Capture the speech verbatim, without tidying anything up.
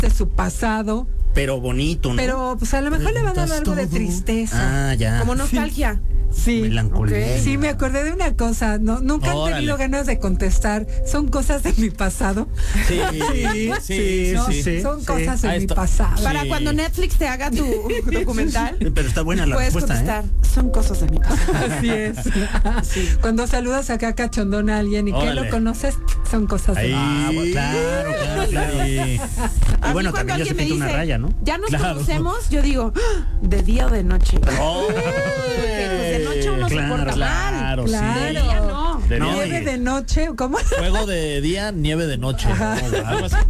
de su pasado. Pero bonito, ¿no? Pero pues a lo mejor le van a dar algo de tristeza. Ah, ya. Como nostalgia. Sí. Melancolía. Sí, me acordé de una cosa. No, nunca Órale. han tenido ganas de contestar. Son cosas de mi pasado. Sí, sí, sí, No, sí. son sí. cosas de Ah, mi esto- pasado. Para Sí. cuando Netflix te haga tu documental, Pero está buena la puedes respuesta, contestar. ¿eh? Son cosas de mi pasado. Así es. Cuando saludas acá cachondón a alguien y que Órale. lo conoces, son cosas de Ahí. mi Ah, bueno, claro, claro, claro. Y A mí bueno, cuando también ya se alguien me pinta una dice, raya, ¿no? ya nos Claro. conocemos, yo digo, ¡ah! ¿de día o de noche? ¡Oh! Porque, pues, de noche uno se Claro, porta mal. claro, sí. Claro. De día no. De No, Nieve y- de noche, ¿cómo? Fuego de día, nieve de noche. ¿no? Algo así.